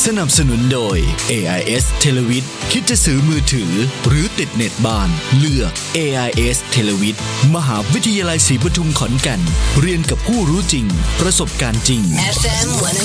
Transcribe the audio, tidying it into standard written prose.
สนับสนุนโดย AIS เทเลวิทคิดจะซื้อมือถือหรือติดเน็ตบ้านเลือก AIS เทเลวิทมหาวิทยาลัยศรีปทุมขอนแก่นเรียนกับผู้รู้จริงประสบการณ์จริง FM